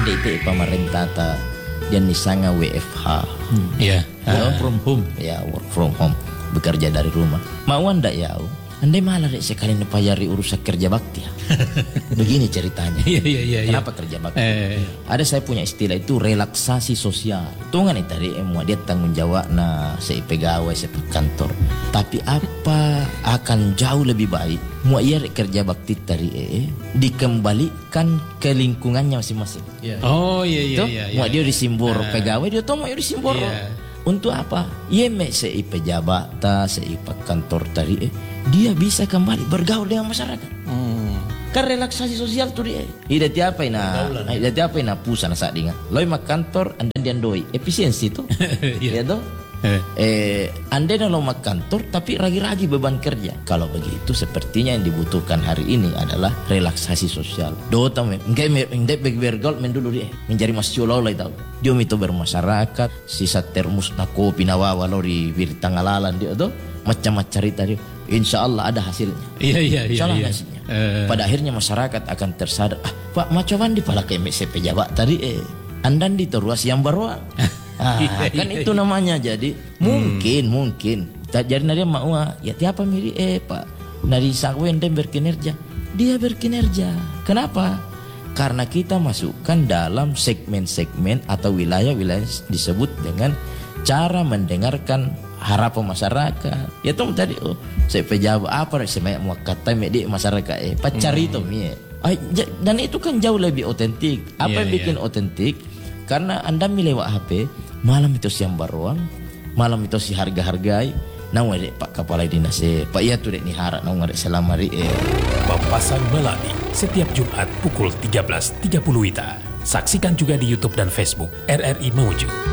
di ite pemerintah ta dan nisanga WFH. Iya. Work from home. Ya, work from home. Bekerja dari rumah. Mau anda ya? Andai malah dek sekali nepayari urusan kerja bakti ya. Begini ceritanya. Iya. Kenapa kerja bakti? Ada saya punya istilah itu relaksasi sosial. Tungan itu tadi mau dia tanggung jawab na saya pegawai saya kantor. Tapi apa akan jauh lebih baik mau ia kerja bakti tadi dikembalikan ke lingkungannya masing-masing. Oh iya. Mau dia disimbor pegawai dia tuh mau dia disimbor. Untuk apa? Ia sei pejabat ta sei kantor tadi dia bisa kembali bergaul dengan masyarakat. Kan relaksasi sosial tuh dia. Ida tiapa ina pusana saat dinga. Loi mak kantor anda diandoi efisiensi tuh. Ya toh? Anda lo mak kantor tapi ragi-ragi beban kerja. Kalau begitu sepertinya yang dibutuhkan hari ini adalah relaksasi sosial. Dota enggak bergaul dulu dia mencari masyolo lah tahu. Dia itu bermasyarakat, sisa termus na kopi na wawa lo di tangalalan dia tuh macam-macam cerita dia. Insya Allah ada hasilnya. Iya. Insya Allah hasilnya. Pada akhirnya masyarakat akan tersadar. Pak macoban di pala KMC pejabat tadi andan di teruas yang baruang. Kan itu namanya. Jadi mungkin jadi nari mau ya tiapa miri Pak nari sakwen dan berkinerja. Dia berkinerja. Kenapa? Karena kita masukkan dalam segmen-segmen atau wilayah-wilayah disebut dengan cara mendengarkan harapan masyarakat. Ya tuh tadi saya pejabat apa saya mau kata medik masyarakat pacar itu dan itu kan jauh lebih otentik. Apa yang bikin otentik? Karena Anda milih HP malam itu siang baruang, malam itu si harga-hargai. Nawa dek Pak Kepala Dinas Pak iya tuh dek ni harap nawa dek selamari Papasan Melati setiap Jumat pukul 13.30 WITA. Saksikan juga di YouTube dan Facebook RRI Mamuju.